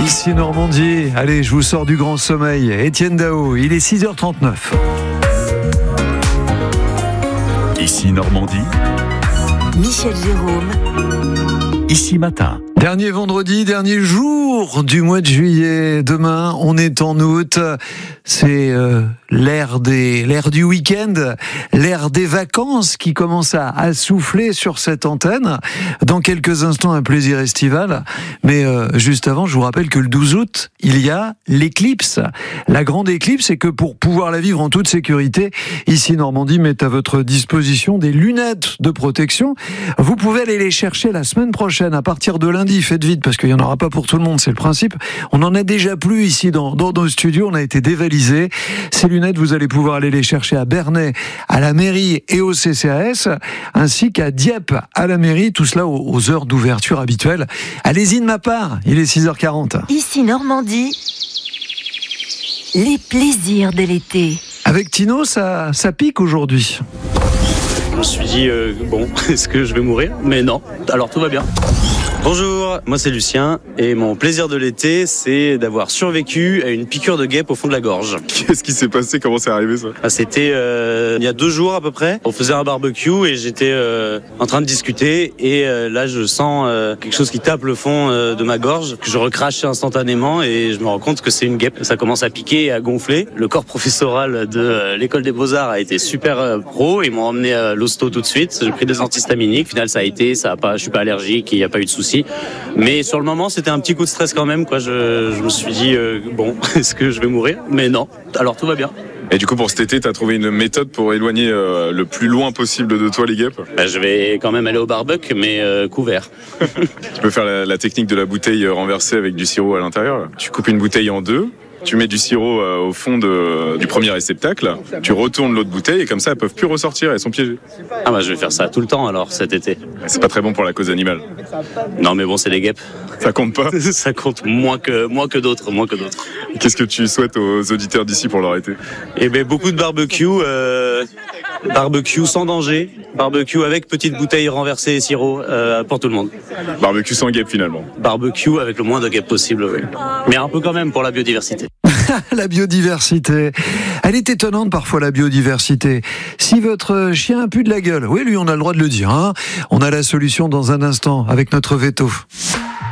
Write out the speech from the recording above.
Ici Normandie, allez, je vous sors du grand sommeil. Étienne Dao, il est 6h39. Ici Normandie, Michel Jérôme. Ici Matin. Dernier vendredi, dernier jour du mois de juillet. Demain, on est en août. C'est l'ère du week-end, l'ère des vacances qui commence à souffler sur cette antenne. Dans quelques instants, un plaisir estival. Mais juste avant, je vous rappelle que le 12 août, il y a l'éclipse. La grande éclipse, c'est que pour pouvoir la vivre en toute sécurité, ici Normandie met à votre disposition des lunettes de protection. Vous pouvez aller les chercher la semaine prochaine, à partir de lundi. Faites vite, parce qu'il n'y en aura pas pour tout le monde, c'est le principe. On en a déjà plus ici dans nos studios, on a été dévalisés. Ces lunettes, vous allez pouvoir aller les chercher à Bernay, à la mairie et au CCAS, ainsi qu'à Dieppe, à la mairie, tout cela aux heures d'ouverture habituelles. Allez-y de ma part, il est 6h40. Ici Normandie, les plaisirs de l'été. Avec Tino, ça pique aujourd'hui. Je me suis dit, bon, est-ce que je vais mourir ? Mais non, alors tout va bien. Bonjour, moi c'est Lucien et mon plaisir de l'été c'est d'avoir survécu à une piqûre de guêpe au fond de la gorge. Qu'est-ce qui s'est passé ? Comment c'est arrivé ça ? C'était il y a 2 jours à peu près, on faisait un barbecue et j'étais en train de discuter et là je sens quelque chose qui tape le fond de ma gorge, que je recrache instantanément et je me rends compte que c'est une guêpe. Ça commence à piquer et à gonfler. Le corps professoral de l'école des Beaux-Arts a été super pro, ils m'ont emmené à l'hosto tout de suite, j'ai pris des antihistaminiques, au final je suis pas allergique, il n'y a pas eu de soucis. Mais sur le moment, c'était un petit coup de stress quand même, quoi. Je me suis dit, bon, est-ce que je vais mourir ? Mais non, alors tout va bien. Et du coup, pour cet été, t'as trouvé une méthode pour éloigner le plus loin possible de toi les guêpes ? Je vais quand même aller au barbecue, mais couvert. Tu peux faire la technique de la bouteille renversée avec du sirop à l'intérieur. Tu coupes une bouteille en 2. Tu mets du sirop au fond du premier réceptacle, tu retournes l'autre bouteille et comme ça elles peuvent plus ressortir, elles sont piégées. Ah bah je vais faire ça tout le temps alors cet été. C'est pas très bon pour la cause animale. Non mais bon, c'est des guêpes. Ça compte pas ? Ça compte moins que d'autres. Qu'est-ce que tu souhaites aux auditeurs d'ici pour leur été ? Eh ben beaucoup de barbecue sans danger, barbecue avec petite bouteille renversée et sirop pour tout le monde. Barbecue sans guêpe finalement. Barbecue avec le moins de guêpes possible, oui. Mais un peu quand même pour la biodiversité. La biodiversité. Elle est étonnante parfois, la biodiversité. Si votre chien pue de la gueule, oui, lui, on a le droit de le dire, hein. On a la solution dans un instant avec notre veto.